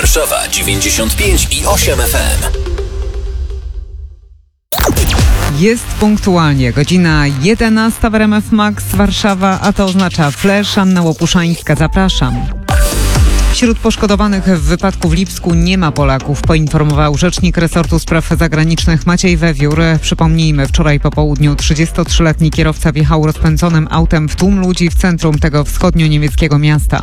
Warszawa 95,8 FM. Jest punktualnie godzina 11 w RMF Max Warszawa, a to oznacza Flash. Anna Łopuszańska, zapraszam. Wśród poszkodowanych w wypadku w Lipsku nie ma Polaków, poinformował rzecznik resortu spraw zagranicznych Maciej Wewiór. Przypomnijmy, wczoraj po południu 33-letni kierowca wjechał rozpędzonym autem w tłum ludzi w centrum tego wschodnio-niemieckiego miasta.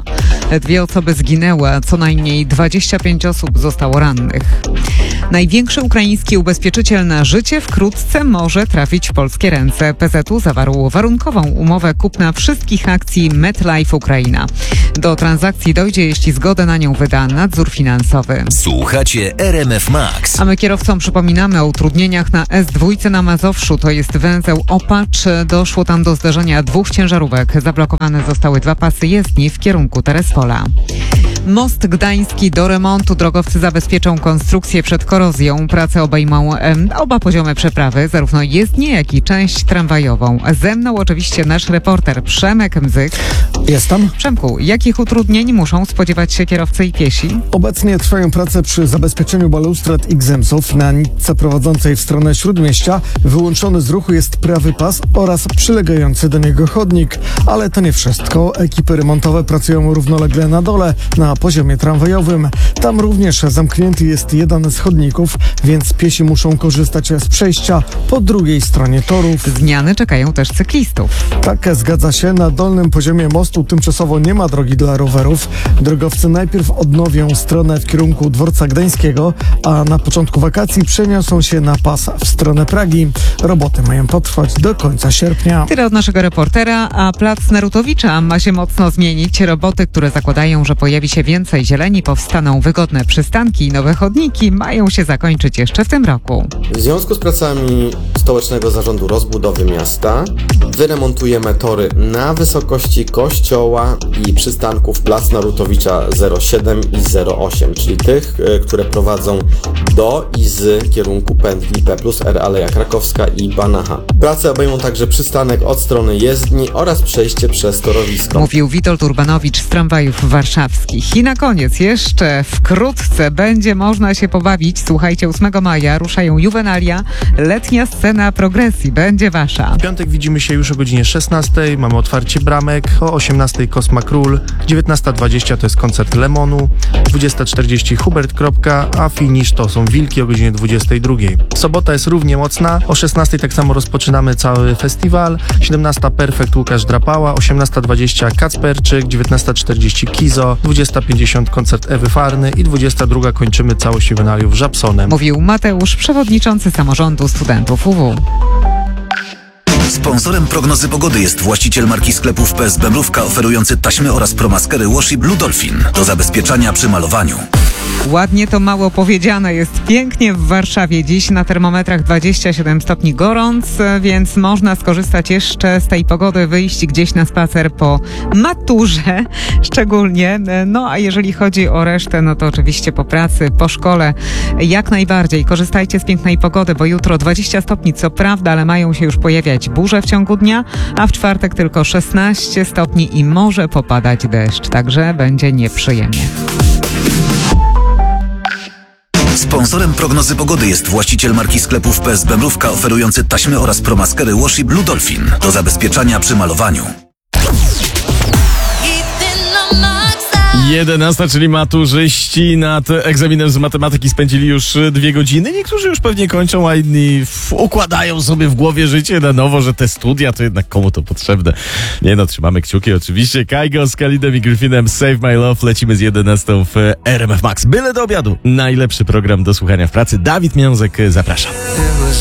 2 osoby zginęły, a co najmniej 25 osób zostało rannych. Największy ukraiński ubezpieczyciel na życie wkrótce może trafić w polskie ręce. PZU zawarł warunkową umowę kupna wszystkich akcji MetLife Ukraina. Do transakcji dojdzie, jeśli zgodę na nią wyda nadzór finansowy. Słuchacie RMF Max. A my kierowcom przypominamy o utrudnieniach na S2 na Mazowszu. To jest węzeł Opacz. Doszło tam do zderzenia 2 ciężarówek. Zablokowane zostały 2 pasy jezdni w kierunku Terespola. Most Gdański do remontu. Drogowcy zabezpieczą konstrukcję przed korozją. Prace obejmą oba poziomy przeprawy, zarówno jezdnię, jak i część tramwajową. Ze mną oczywiście nasz reporter Przemek Mzyk. Jestem. Przemku, jakich utrudnień muszą spodziewać się kierowcy i piesi? Obecnie trwają prace przy zabezpieczeniu balustrad i gzemsów. Na nitce prowadzącej w stronę Śródmieścia wyłączony z ruchu jest prawy pas oraz przylegający do niego chodnik. Ale to nie wszystko. Ekipy remontowe pracują równolegle na dole, na poziomie tramwajowym. Tam również zamknięty jest jeden z chodników, więc piesi muszą korzystać z przejścia po drugiej stronie torów. Zmiany czekają też cyklistów. Tak, zgadza się. Na dolnym poziomie mostu tymczasowo nie ma drogi dla rowerów. Drogowcy najpierw odnowią stronę w kierunku dworca gdańskiego, a na początku wakacji przeniosą się na pas w stronę Pragi. Roboty mają potrwać do końca sierpnia. Tyle od naszego reportera, a plac Narutowicza ma się mocno zmienić. Roboty, które zakładają, że pojawi się więcej zieleni, powstaną wygodne przystanki i nowe chodniki, mają się zakończyć jeszcze w tym roku. W związku z pracami Stołecznego Zarządu Rozbudowy Miasta wyremontujemy tory na wysokości kościoła i przystanków plac Narutowicza 07 i 08, czyli tych, które prowadzą do i z kierunku pętli P+R Aleja Krakowska i Banacha. Prace obejmą także przystanek od strony jezdni oraz przejście przez torowisko. Mówił Witold Urbanowicz z tramwajów warszawskich. I na koniec jeszcze wkrótce będzie można się pobawić. Słuchajcie, 8 maja ruszają Juvenalia. Letnia scena progresji będzie wasza. W piątek widzimy się już o godzinie 16. Mamy otwarcie bramek. O 18 Kosma Król. 19:20 to jest koncert Lemonu. 20:40 Hubert Kropka, a finish to są Wilki o godzinie 22. Sobota jest równie mocna. O 16 tak samo rozpoczynamy cały festiwal. 17 Perfekt Łukasz Drapała. 18:20 Kacperczyk. 19:40 Kizo. 20:50 koncert Ewy Farny i 22 kończymy całość Juvenaliów Żabsonem. Mówił Mateusz, przewodniczący samorządu studentów UW. Sponsorem prognozy pogody jest właściciel marki sklepów PSB Mrówka, oferujący taśmy oraz promaskery Washi Blue Dolphin do zabezpieczania przy malowaniu. Ładnie to mało powiedziane. Jest pięknie w Warszawie. Dziś na termometrach 27 stopni gorąc, więc można skorzystać jeszcze z tej pogody, wyjść gdzieś na spacer po maturze szczególnie. No a jeżeli chodzi o resztę, no to oczywiście po pracy, po szkole jak najbardziej. Korzystajcie z pięknej pogody, bo jutro 20 stopni co prawda, ale mają się już pojawiać burze w ciągu dnia, a w czwartek tylko 16 stopni i może popadać deszcz, także będzie nieprzyjemnie. Sponsorem prognozy pogody jest właściciel marki sklepów PSB Mrówka, oferujący taśmy oraz promaskery Washi Blue Dolphin do zabezpieczania przy malowaniu. 11, czyli maturzyści nad egzaminem z matematyki spędzili już 2 godziny. Niektórzy już pewnie kończą, a inni układają sobie w głowie życie na nowo, że te studia to jednak komu to potrzebne. Nie no, trzymamy kciuki oczywiście. Kaigo z Khalidem i Gryfinem, Save My Love. Lecimy z 11 w RMF Max. Byle do obiadu. Najlepszy program do słuchania w pracy. Dawid Miązek, zapraszam.